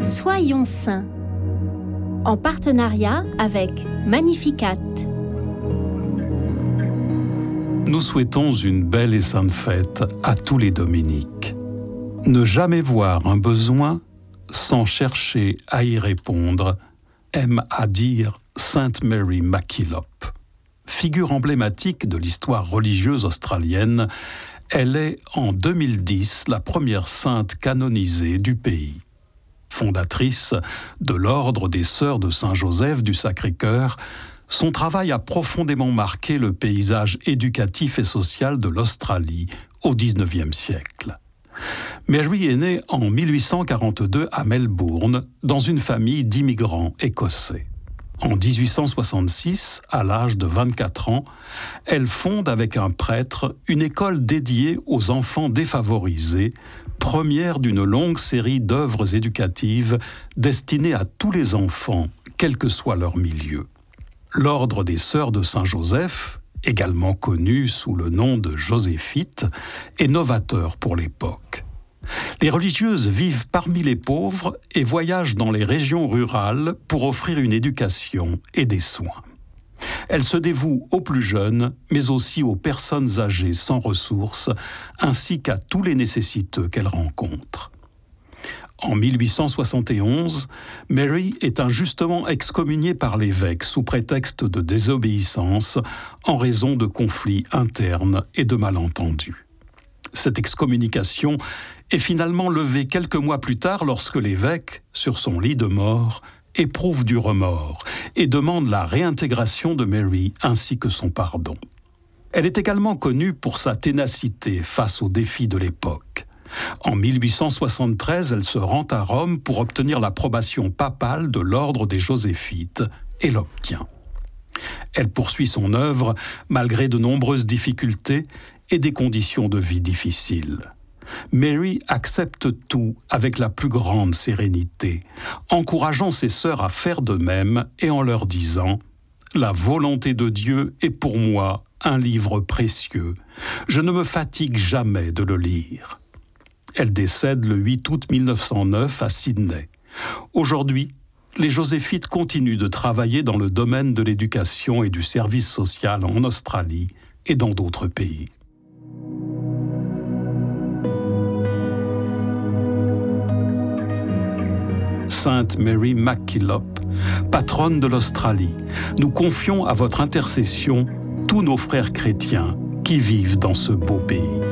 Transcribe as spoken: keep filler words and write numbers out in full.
Soyons saints, en partenariat avec Magnificat. Nous souhaitons une belle et sainte fête à tous les dominiques. Ne jamais voir un besoin sans chercher à y répondre, aime à dire Sainte Mary MacKillop. Figure emblématique de l'histoire religieuse australienne, elle est en deux mille dix la première sainte canonisée du pays. Fondatrice de l'ordre des Sœurs de Saint-Joseph du Sacré-Cœur, son travail a profondément marqué le paysage éducatif et social de l'Australie au dix-neuvième siècle. Mary est née en mille huit cent quarante-deux à Melbourne, dans une famille d'immigrants écossais. En dix-huit cent soixante-six, à l'âge de vingt-quatre ans, elle fonde avec un prêtre une école dédiée aux enfants défavorisés, première d'une longue série d'œuvres éducatives destinées à tous les enfants, quel que soit leur milieu. L'ordre des Sœurs de Saint-Joseph, également connu sous le nom de Joséphites, est novateur pour l'époque. Les religieuses vivent parmi les pauvres et voyagent dans les régions rurales pour offrir une éducation et des soins. Elles se dévouent aux plus jeunes, mais aussi aux personnes âgées sans ressources, ainsi qu'à tous les nécessiteux qu'elles rencontrent. En mille huit cent soixante et onze, Mary est injustement excommuniée par l'évêque sous prétexte de désobéissance en raison de conflits internes et de malentendus. Cette excommunication est finalement levée quelques mois plus tard lorsque l'évêque, sur son lit de mort, éprouve du remords et demande la réintégration de Mary ainsi que son pardon. Elle est également connue pour sa ténacité face aux défis de l'époque. En mille huit cent soixante-treize, elle se rend à Rome pour obtenir l'approbation papale de l'ordre des Joséphites et l'obtient. Elle poursuit son œuvre malgré de nombreuses difficultés et des conditions de vie difficiles. Mary accepte tout avec la plus grande sérénité, encourageant ses sœurs à faire de même et en leur disant « La volonté de Dieu est pour moi un livre précieux. Je ne me fatigue jamais de le lire. » Elle décède le huit août mille neuf cent neuf à Sydney. Aujourd'hui, les Joséphites continuent de travailler dans le domaine de l'éducation et du service social en Australie et dans d'autres pays. Sainte Mary MacKillop, patronne de l'Australie, nous confions à votre intercession tous nos frères chrétiens qui vivent dans ce beau pays.